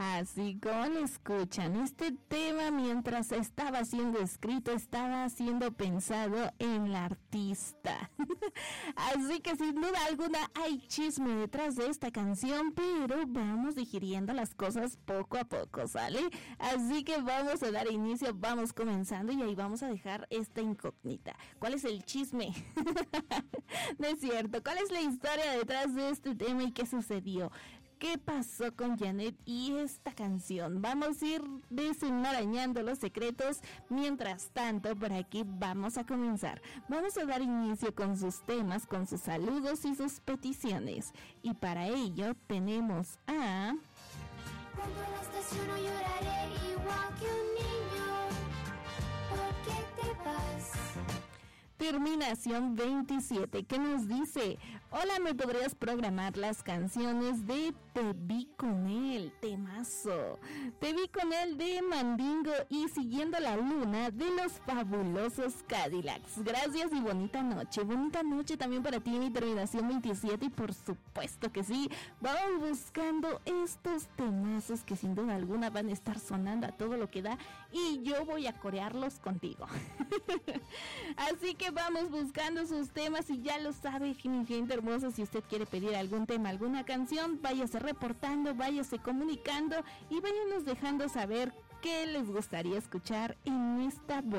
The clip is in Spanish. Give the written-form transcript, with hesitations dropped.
Así como lo escuchan, este tema mientras estaba siendo escrito, estaba siendo pensado en la artista. Así que sin duda alguna hay chisme detrás de esta canción, pero vamos digiriendo las cosas poco a poco, ¿sale? Así que vamos a dar inicio, vamos comenzando y ahí vamos a dejar esta incógnita. ¿Cuál es el chisme? No es cierto, ¿cuál es la historia detrás de este tema y qué sucedió? ¿Qué pasó con Janet y esta canción? Vamos a ir desenmarañando los secretos. Mientras tanto, por aquí vamos a comenzar. Vamos a dar inicio con sus temas, con sus saludos y sus peticiones. Y para ello tenemos a... Cuando la estaciono lloraré igual que un niño. ¿Por qué te vas? Terminación 27, que nos dice: hola, ¿me podrías programar las canciones de Te vi con él? Temazo. Te vi con él de Mandingo y Siguiendo la Luna de los Fabulosos Cadillacs. Gracias y bonita noche. Bonita noche también para ti, mi terminación 27. Y por supuesto que sí, vamos buscando estos temazos que sin duda alguna van a estar sonando a todo lo que da. Y yo voy a corearlos contigo. Así que vamos buscando sus temas y ya lo sabe, mi gente hermosa, si usted quiere pedir algún tema, alguna canción, váyase reportando, váyase comunicando y váyanos dejando saber qué les gustaría escuchar en esta